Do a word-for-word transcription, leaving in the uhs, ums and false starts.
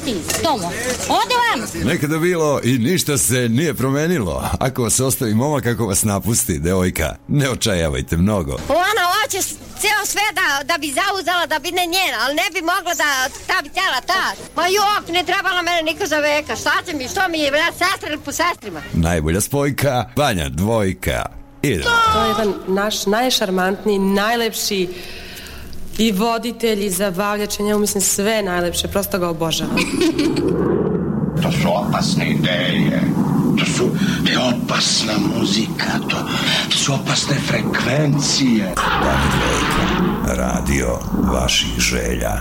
ti, Tomo. Ode vam. Nekada bilo i ništa se nije promenilo. Ako vas ostavi momak, ako vas napusti, devojka, ne očajavajte mnogo. Ona hoće ceo sve da, da bi zauzela, da bi ne njena, ali ne bi mogla da, ta bi tjela ta. Ma jok, ne trebala mene niko za veka. Šta će mi, što mi je, vrat, sestra ili po sestrima? Najbolja spojka, Vanja dvojka. Idemo. To je jedan naš najšarmantniji, najlepši i voditelj i zabavljač, njemu mislim sve najlepše, prosto ga obožavam. To su opasne ideje, to su to je opasna muzika, to, to su opasne frekvencije. Vanja dvojka, radio vaših želja.